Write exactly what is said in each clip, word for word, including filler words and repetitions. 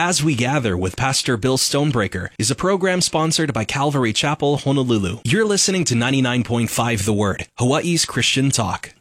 As We Gather with Pastor Bill Stonebreaker is a program sponsored by Calvary Chapel, Honolulu. You're listening to ninety-nine point five The Word, Hawaii's Christian talk.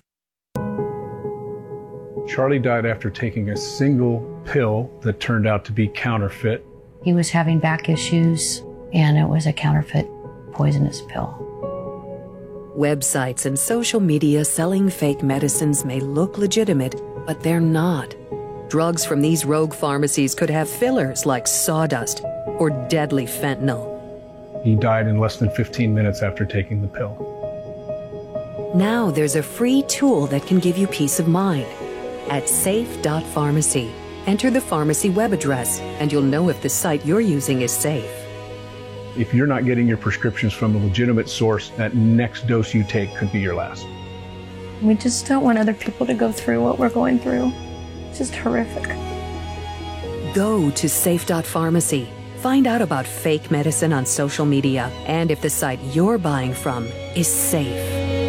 Charlie died after taking a single pill that turned out to be counterfeit. He was having back issues, and it was a counterfeit poisonous pill. Websites and social media selling fake medicines may look legitimate, but they're not. Drugs from these rogue pharmacies could have fillers like sawdust or deadly fentanyl. He died in less than fifteen minutes after taking the pill. Now there's a free tool that can give you peace of mind. At safe dot pharmacy, enter the pharmacy web address, and you'll know if the site you're using is safe. If you're not getting your prescriptions from a legitimate source, that next dose you take could be your last. We just don't want other people to go through what we're going through. It's just horrific. Go to safe dot pharmacy. Find out about fake medicine on social media and if the site you're buying from is safe.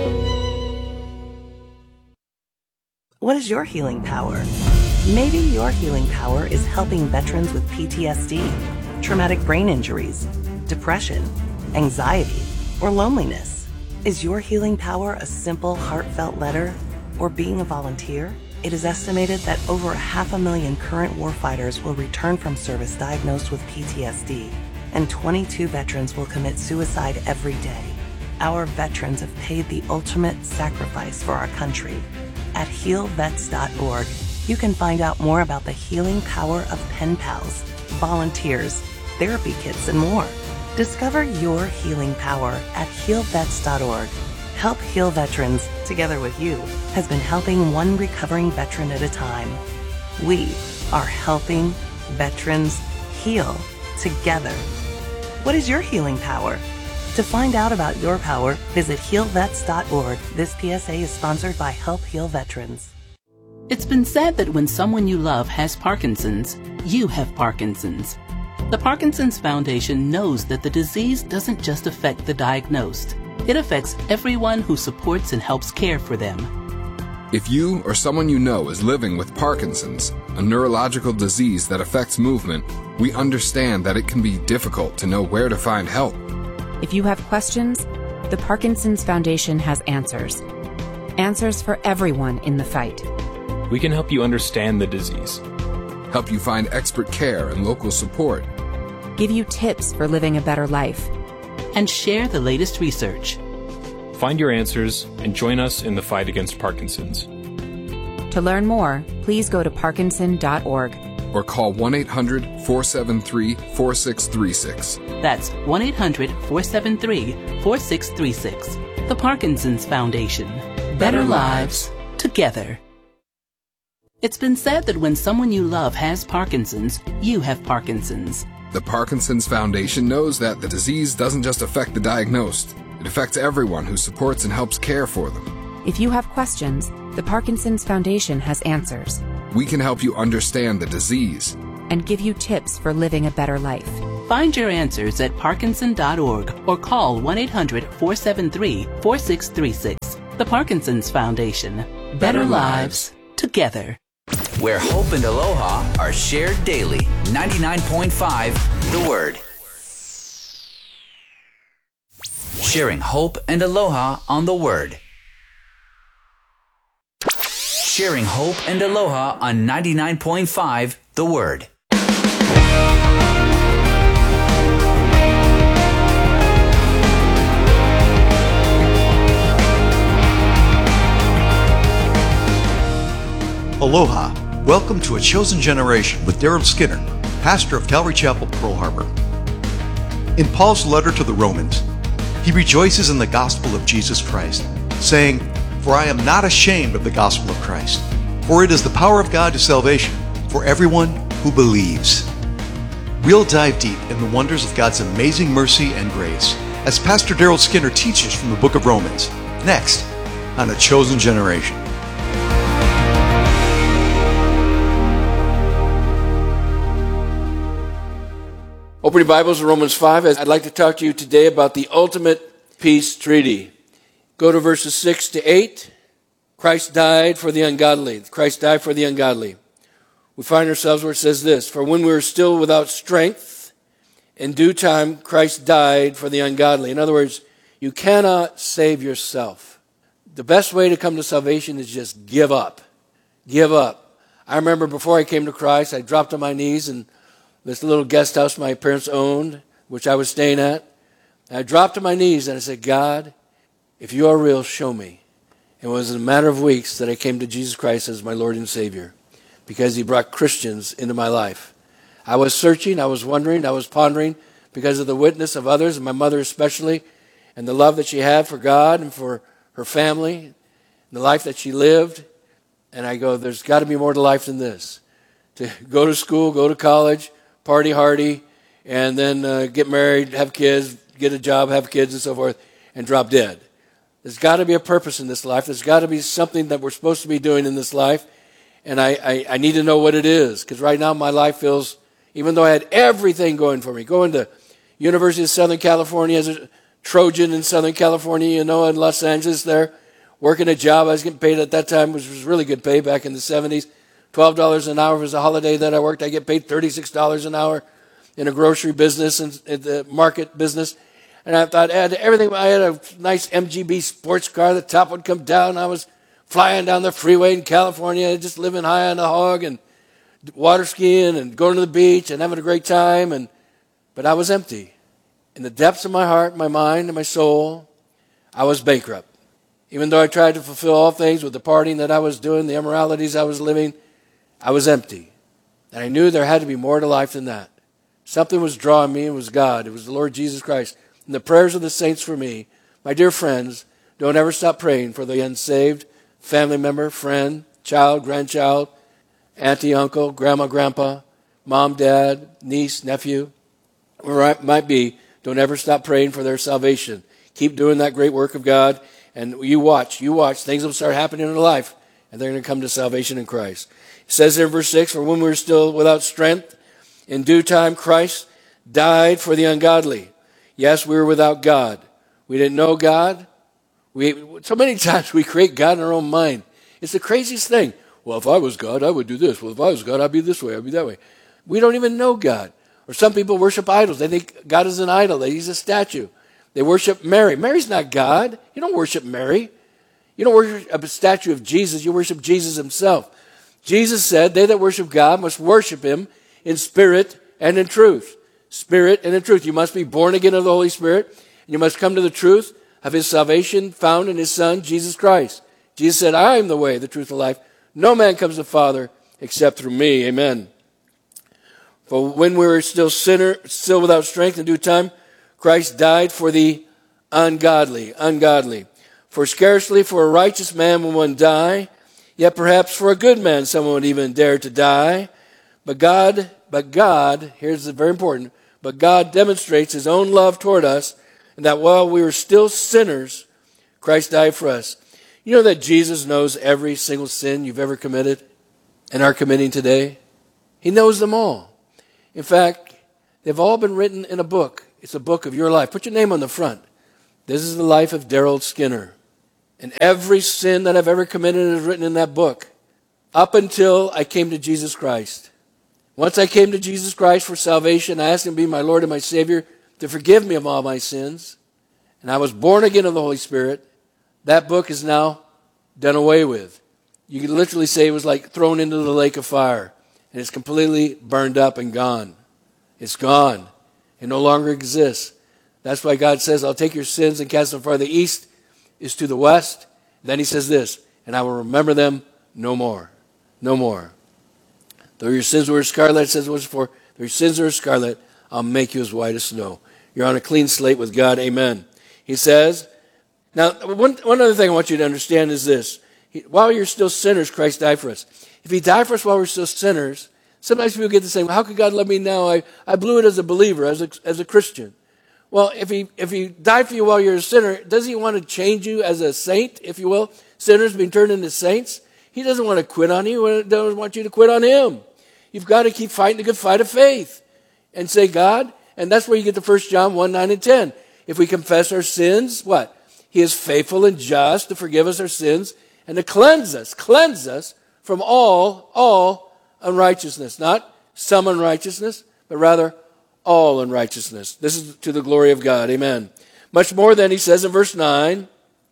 What is your healing power? Maybe your healing power is helping veterans with P T S D, traumatic brain injuries, depression, anxiety, or loneliness. Is your healing power a simple, heartfelt letter or being a volunteer? It is estimated that over half a million current warfighters will return from service diagnosed with P T S D, and twenty-two veterans will commit suicide every day. Our veterans have paid the ultimate sacrifice for our country. At heal vets dot org, you can find out more about the healing power of pen pals, volunteers, therapy kits, and more. Discover your healing power at heal vets dot org. Help Heal Veterans, together with you, has been helping one recovering veteran at a time. We are helping veterans heal together. What is your healing power? To find out about your power, visit heal vets dot org. This P S A is sponsored by Help Heal Veterans. It's been said that when someone you love has Parkinson's, you have Parkinson's. The Parkinson's Foundation knows that the disease doesn't just affect the diagnosed. It affects everyone who supports and helps care for them. If you or someone you know is living with Parkinson's, a neurological disease that affects movement, we understand that it can be difficult to know where to find help. If you have questions, the Parkinson's Foundation has answers. Answers for everyone in the fight. We can help you understand the disease, help you find expert care and local support, give you tips for living a better life, and share the latest research. Find your answers and join us in the fight against Parkinson's. To learn more, please go to parkinson dot org or call one eight hundred, four seven three, four six three six. That's one eight hundred, four seven three, four six three six. The Parkinson's Foundation. Better, Better lives together. It's been said that when someone you love has Parkinson's, you have Parkinson's. The Parkinson's Foundation knows that the disease doesn't just affect the diagnosed. It affects everyone who supports and helps care for them. If you have questions, the Parkinson's Foundation has answers. We can help you understand the disease and give you tips for living a better life. Find your answers at parkinson dot org or call one eight hundred, four seven three, four six three six. The Parkinson's Foundation. Better, Better lives together. Where hope and aloha are shared daily. ninety-nine point five The Word. Sharing hope and aloha on The Word. Sharing hope and aloha on ninety-nine point five The Word. Aloha. Welcome to A Chosen Generation with Daryl Skinner, pastor of Calvary Chapel, Pearl Harbor. In Paul's letter to the Romans, he rejoices in the gospel of Jesus Christ, saying, "For I am not ashamed of the gospel of Christ, for it is the power of God to salvation for everyone who believes." We'll dive deep in the wonders of God's amazing mercy and grace as Pastor Daryl Skinner teaches from the book of Romans, next on A Chosen Generation. Open your Bibles to Romans five. I'd like to talk to you today about the ultimate peace treaty. Go to verses six to eight. Christ died for the ungodly. Christ died for the ungodly. we find ourselves where it says this, for when we were still without strength, in due time Christ died for the ungodly. In other words, you cannot save yourself. The best way to come to salvation is just give up. Give up. I remember before I came to Christ, I dropped on my knees in this little guest house my parents owned, which I was staying at. And I dropped on my knees and I said, God, if you are real, show me. It was in a matter of weeks that I came to Jesus Christ as my Lord and Savior, because he brought Christians into my life. I was searching, I was wondering, I was pondering because of the witness of others, and my mother especially, and the love that she had for God and for her family, and the life that she lived. And I go, there's got to be more to life than this. To go to school, go to college, party hardy, and then uh, get married, have kids, get a job, have kids, and so forth, and drop dead. There's got to be a purpose in this life. There's got to be something that we're supposed to be doing in this life. And I, I, I need to know what it is, because right now my life feels, even though I had everything going for me, going to University of Southern California as a Trojan in Southern California, you know, in Los Angeles there, working a job. I was getting paid at that time, which was really good pay back in the seventies. twelve dollars an hour was a holiday that I worked. I get paid thirty-six dollars an hour in a grocery business and in the market business. And I thought I had everything. I had a nice M G B sports car. The top would come down. I was flying down the freeway in California, just living high on the hog and water skiing and going to the beach and having a great time. And but I was empty. In the depths of my heart, my mind, and my soul, I was bankrupt. Even though I tried to fulfill all things with the partying that I was doing, the immoralities I was living, I was empty. And I knew there had to be more to life than that. Something was drawing me. It was God. It was the Lord Jesus Christ. And the prayers of the saints for me, my dear friends, don't ever stop praying for the unsaved, family member, friend, child, grandchild, auntie, uncle, grandma, grandpa, mom, dad, niece, nephew, wherever it might be. Don't ever stop praying for their salvation. Keep doing that great work of God, and you watch, you watch. Things will start happening in their life, and they're going to come to salvation in Christ. It says there in verse six, for when we were still without strength, in due time Christ died for the ungodly. Yes, we were without God. We didn't know God. We, so many times we create God in our own mind. It's the craziest thing. Well, if I was God, I would do this. Well, if I was God, I'd be this way, I'd be that way. We don't even know God. Or some people worship idols. They think God is an idol. They use a statue. They worship Mary. Mary's not God. You don't worship Mary. You don't worship a statue of Jesus. You worship Jesus himself. Jesus said, they that worship God must worship him in spirit and in truth. Spirit and in truth. You must be born again of the Holy Spirit. And you must come to the truth of his salvation found in his Son, Jesus Christ. Jesus said, I am the way, the truth, and the life. No man comes to the Father except through me. Amen. For when we were still sinner, still without strength in due time, Christ died for the ungodly. Ungodly. For scarcely for a righteous man will one die, yet perhaps for a good man someone would even dare to die. But God, but God, here's the very important, but God demonstrates his own love toward us, and that while we were still sinners, Christ died for us. You know that Jesus knows every single sin you've ever committed and are committing today? He knows them all. In fact, they've all been written in a book. It's a book of your life. Put your name on the front. This is the life of Daryl Skinner. And every sin that I've ever committed is written in that book, up until I came to Jesus Christ. Once I came to Jesus Christ for salvation, I asked him to be my Lord and my Savior, to forgive me of all my sins. And I was born again of the Holy Spirit. That book is now done away with. You could literally say it was like thrown into the lake of fire. And it's completely burned up and gone. It's gone. It no longer exists. That's why God says, I'll take your sins and cast them far. The east is to the west. Then he says this, and I will remember them no more. No more. Though your sins were scarlet, it says what's for, though your sins are scarlet, I'll make you as white as snow. You're on a clean slate with God. Amen. He says, now, one, one other thing I want you to understand is this. He, while you're still sinners, Christ died for us. If he died for us while we're still sinners, sometimes people get the same, well, how could God love me now? I, I blew it as a believer, as a, as a Christian. Well, if he, if he died for you while you're a sinner, does he want to change you as a saint, if you will? Sinners being turned into saints? He doesn't want to quit on you. He doesn't want you to quit on him. You've got to keep fighting the good fight of faith and say, God, and that's where you get the First John one, nine, and ten. If we confess our sins, what? He is faithful and just to forgive us our sins and to cleanse us, cleanse us from all, all unrighteousness. Not some unrighteousness, but rather all unrighteousness. This is to the glory of God. Amen. Much more then, he says in verse nine,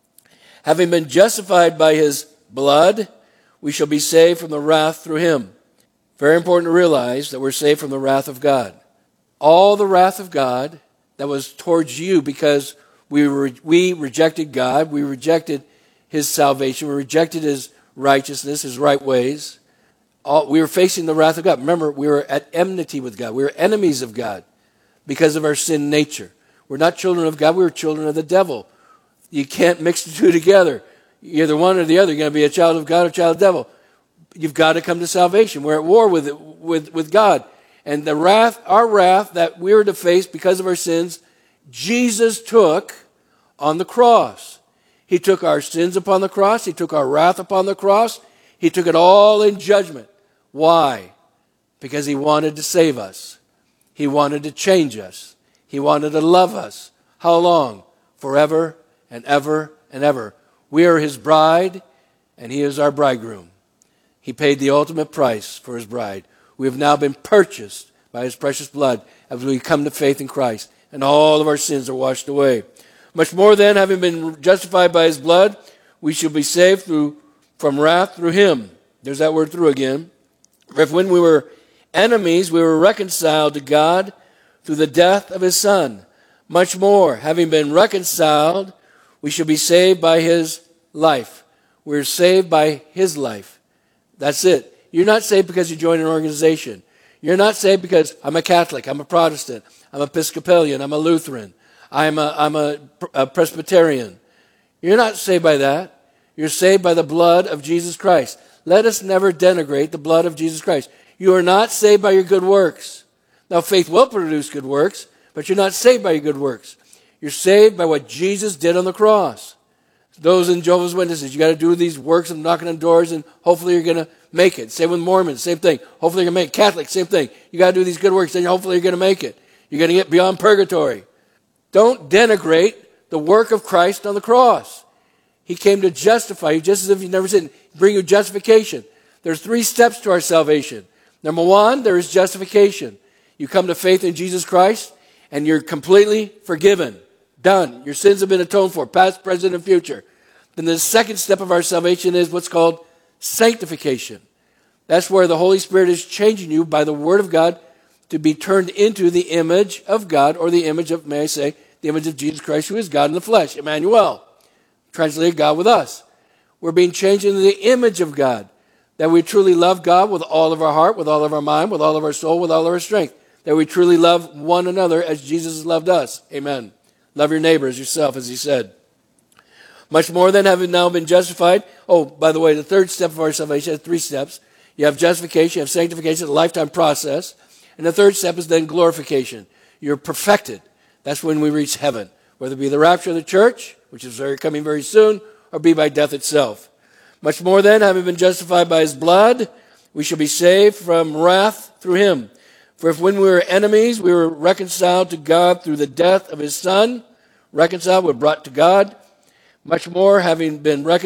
having been justified by his blood, we shall be saved from the wrath through him. Very important to realize that we're saved from the wrath of God. All the wrath of God that was towards you because we were, we rejected God, we rejected his salvation, we rejected his righteousness, his right ways. All, we were facing the wrath of God. Remember, we were at enmity with God. We were enemies of God because of our sin nature. We're not children of God, we were children of the devil. You can't mix the two together. You're either one or the other. You're going to be a child of God or a child of the devil. You've got to come to salvation. We're at war with, with, with God. And the wrath, our wrath that we were to face because of our sins, Jesus took on the cross. He took our sins upon the cross. He took our wrath upon the cross. He took it all in judgment. Why? Because he wanted to save us. He wanted to change us. He wanted to love us. How long? Forever and ever and ever. We are his bride, and he is our bridegroom. He paid the ultimate price for his bride. We have now been purchased by his precious blood as we come to faith in Christ, and all of our sins are washed away. Much more then, having been justified by his blood, we shall be saved through from wrath through him. There's that word through again. For if when we were enemies, we were reconciled to God through the death of his Son. Much more, having been reconciled, we shall be saved by his life. We're saved by his life. That's it. You're not saved because you join an organization. You're not saved because I'm a Catholic, I'm a Protestant, I'm Episcopalian, I'm a Lutheran, I'm a, I'm a, a Presbyterian. You're not saved by that. You're saved by the blood of Jesus Christ. Let us never denigrate the blood of Jesus Christ. You are not saved by your good works. Now, faith will produce good works, but you're not saved by your good works. You're saved by what Jesus did on the cross. Those in Jehovah's Witnesses, you got to do these works of knocking on doors, and hopefully you're going to make it. Same with Mormons, same thing. Hopefully you're going to make it. Catholics, same thing. You got to do these good works, then hopefully you're going to make it. You're going to get beyond purgatory. Don't denigrate the work of Christ on the cross. He came to justify you, just as if you've never sinned. Bring you justification. There's three steps to our salvation. Number one, there is justification. You come to faith in Jesus Christ, and you're completely forgiven. Done. Your sins have been atoned for, past, present, and future. Then the second step of our salvation is what's called sanctification. That's where the Holy Spirit is changing you by the Word of God to be turned into the image of God, or the image of, may I say, the image of Jesus Christ, who is God in the flesh, Emmanuel. Translated, God with us. We're being changed into the image of God, that we truly love God with all of our heart, with all of our mind, with all of our soul, with all of our strength, that we truly love one another as Jesus has loved us. Amen. Love your neighbor as yourself, as he said. Much more than having now been justified. Oh, by the way, the third step of our salvation has three steps. You have justification, you have sanctification, a lifetime process. And the third step is then glorification. You're perfected. That's when we reach heaven, whether it be the rapture of the church, which is very, coming very soon, or be by death itself. Much more then, having been justified by his blood, we shall be saved from wrath through him. For if when we were enemies, we were reconciled to God through the death of his Son, reconciled, we're brought to God. Much more, having been reconciled